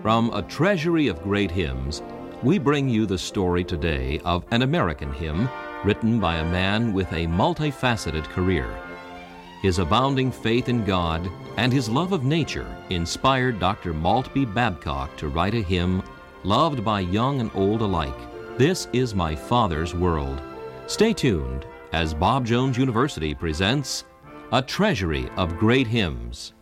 From a treasury of great hymns, we bring you the story today of an American hymn written by a man with a multifaceted career. His abounding faith in God and his love of nature inspired Dr. Maltbie Babcock to write a hymn loved by young and old alike. This is My Father's World. Stay tuned as Bob Jones University presents A Treasury of Great Hymns.